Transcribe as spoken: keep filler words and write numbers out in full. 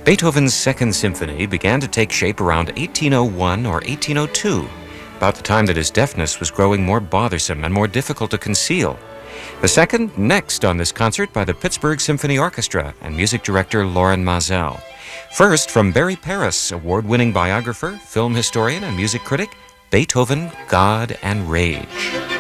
Beethoven's Second Symphony began to take shape around eighteen oh one or eighteen oh two, about the time that his deafness was growing more bothersome and more difficult to conceal. The second, next on this concert by the Pittsburgh Symphony Orchestra and music director Loren Maazel. First, from Barry Paris, award-winning biographer, film historian, and music critic, Beethoven, God and Rage.